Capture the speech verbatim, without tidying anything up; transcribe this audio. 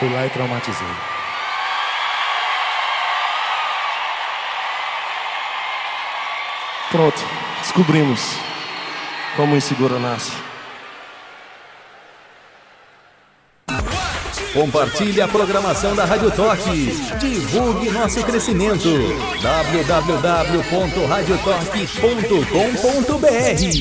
Fui lá e traumatizei. Pronto, descobrimos como o inseguro nasce. Compartilhe a programação da Rádio Toque. Divulgue nosso crescimento. w w w ponto radio toque ponto com ponto b r